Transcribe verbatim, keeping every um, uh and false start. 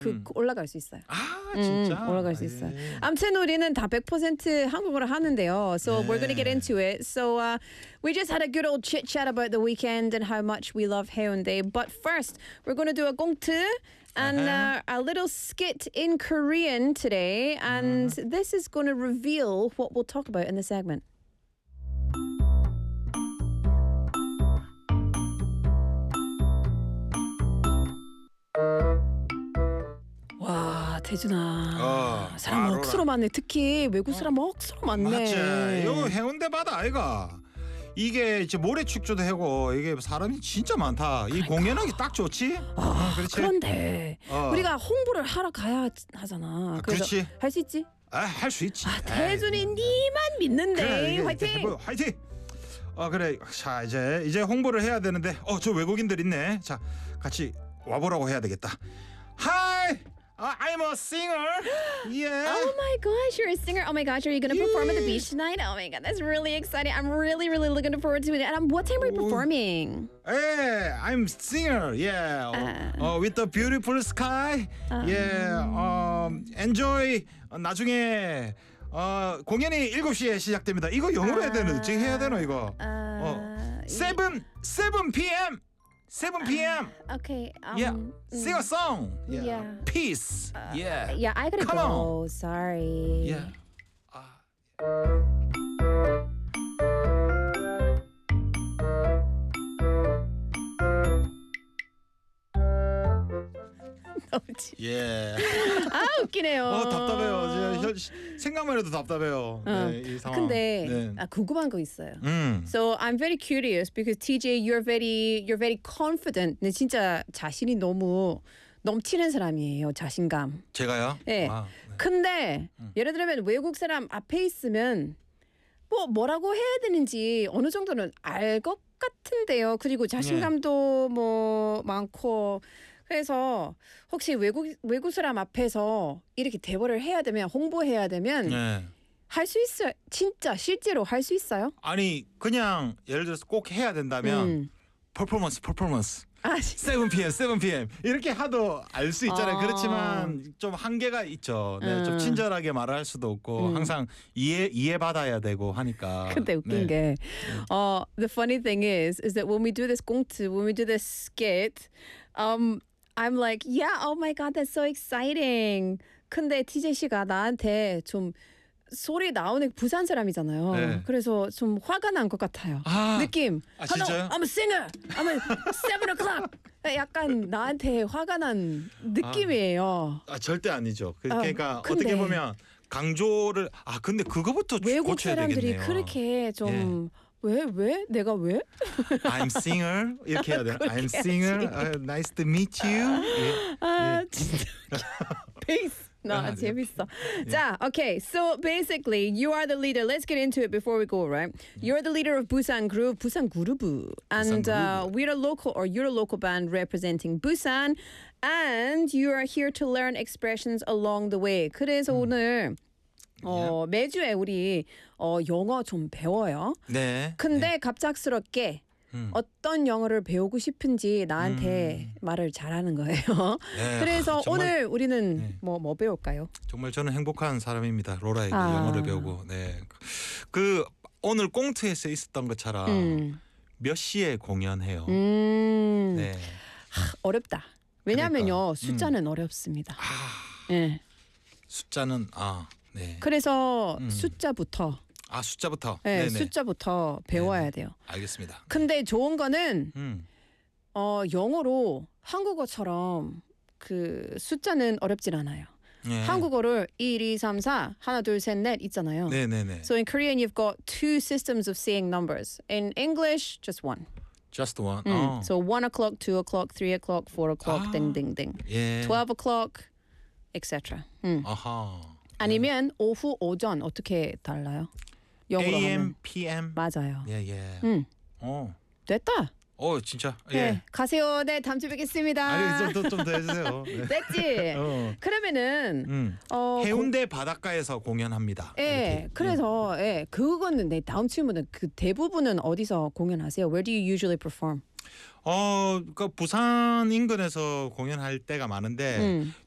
그 음. 올라갈 수 있어요. 아 음, 진짜 올라갈 수 있어요. 예. 아무튼 우리는 다 백 퍼센트 한국어를 하는데요. So we're gonna get 네. into it. So uh, we just had a good old chit chat about the weekend and how much we love Haeundae. But first, we're gonna do a 꽁트 and uh, a little skit in Korean today, and this is gonna reveal what we'll talk about in the segment. 와 태준아 어, 사람 바로라. 억수로 많네. 특히 외국 사람 억수로 많네. 맞지. 이거 해운대 바다 아이가. 이게 이제 모래 축제도 하고 이게 사람이 진짜 많다. 이 공연하기 딱 좋지. 아, 어, 그렇지. 그런데 어. 우리가 홍보를 하러 가야 하잖아. 그래서 그렇지. 할 수 있지? 아, 할 수 있지. 아, 태준이 니만 믿는데. 그래, 이게 화이팅! 해보- 화이팅. 어 그래. 자 이제 이제 홍보를 해야 되는데 어 저 외국인들 있네. 자 같이 와보라고 해야 되겠다. Hi, uh, I'm a singer. Yeah. Oh my gosh, you're a singer. Oh my gosh, are you going to perform at the beach tonight? Oh my god, that's really exciting. I'm really, really looking forward to it. And um, what time are you Oh. performing? Hey, I'm singer. Yeah. Uh, with the beautiful sky. Yeah. Um, enjoy. 어, 나중에 어, 공연이 일곱 시에 시작됩니다. 이거 영어로 해야 되는 어떻게 해야 되노 이거? Uh, 어. seven seven p.m. seven p.m. Okay. Um, Yeah. Sing a song. Yeah. yeah. Peace. yeah. Yeah, I gotta Come go. Sorry. Yeah. 너무 지- 예. 아 웃기네요. 어 답답해요. 저, 저, 생각만 해도 답답해요. 어. 네, 이 상황. 근데 네. 아, 궁금한 거 있어요. 음. So I'm very curious because T J, you're very, you're very confident. 근데 진짜 자신이 너무 넘치는 사람이에요. 자신감. 제가요? 네. 아, 네. 근데 예를 들면 외국 사람 앞에 있으면 뭐 뭐라고 해야 되는지 어느 정도는 알 것 같은데요. 그리고 자신감도 뭐 많고 그래서 혹시 외국 외국 사람 앞에서 이렇게 대화를 해야 되면 홍보해야 되면 네. 할 수 있어요. 진짜 실제로 할 수 있어요? 아니 그냥 예를 들어서 꼭 해야 된다면 음. 퍼포먼스 퍼포먼스 아, 진- seven p.m. seven p.m. 이렇게 하도 알 수 있잖아요. 아. 그렇지만 좀 한계가 있죠. 네, 좀 음. 친절하게 말을 할 수도 없고 음. 항상 이해 이해 받아야 되고 하니까. 근데 웃긴 네. 게, uh, the funny thing is, is that when we do this 꽁트, when we do this skit, um, I'm like, yeah, oh my god, that's so exciting. 근데 티제이 씨가 나한테 좀 소리 나오는 부산 사람이잖아요. 네. 그래서 좀 화가 난 것 같아요. 아. 느낌. 아, Hello, 진짜요? I'm a singer. I'm a seven o'clock. 약간 나한테 화가 난 느낌이에요. 아 절대 아니죠. 그, 아, 그러니까 근데- 어떻게 보면 강조를 아 근데 그거부터 외국 고쳐야 사람들이 되겠네요. 그렇게 좀 왜 왜? 내가 왜? I'm singer 이렇게 해야 되나? I'm 그렇게 singer. 해야지. Uh, nice to meet you. 예. 아 진짜 베이스 나 아, 네. 재밌어. 자, okay. So basically, you are the leader. Let's get into it before we go. Right, you're the leader of Busan Group, Busan Group, and uh, we're a local or you're a local band representing Busan, and you are here to learn expressions along the way. 그래서 오늘 어, 매주에 우리 어, 영어 좀 배워요. 네. 근데 갑작스럽게 음. 어떤 영어를 배우고 싶은지 나한테 말을 잘하는 거예요. 네, 그래서 아, 정말- 오늘 우리는 네. 뭐 뭐 배울까요? 정말 저는 행복한 사람입니다. 로라에게 아. 영어를 배우고. 네. 그 오늘 꽁트에서 있었던 것처럼 음, 몇 시에 공연해요. 음 네. 어렵다. 왜냐하면요 그러니까, 숫자는 어렵습니다. 아, 예. 숫자는 아, 네. 그래서 음. 숫자부터, 아 숫자부터. 예, 네네. 숫자부터 배워야 돼요. 알겠습니다. 근데 좋은 거는 음. 어, 영어로 한국어처럼 그 숫자는 어렵진 않아요. 네. 한국어를 일, 이, 삼, 사 하나, 둘, 셋, 넷 있잖아요. 네네네. So in Korean, you've got two systems of saying numbers. In English, just one. Just one. Mm. 어. So one o'clock, two o'clock, three o'clock, four o'clock, 아. ding, ding, ding. 예. twelve o'clock, et cetera. 음. 아하. 아니면 오후, 오전 어떻게 달라요? 영어로 A M, 하면. P M. 맞아요. 예, 예. 음. 어. 됐다. 어, 진짜. 예. 네, 가세요. 네, 다음 주에 뵙겠습니다. 아니, 좀더 해 주세요. 네. 됐지? 어. 그러면은 음. 어, 해운대 바닷가에서 공연합니다. 예, 이렇게. 그래서 예, 그거는 내 다음 질문은 그 대부분은 어디서 공연하세요? Where do you usually perform? 어, 그 부산 인근에서 공연할 때가 많은데 음.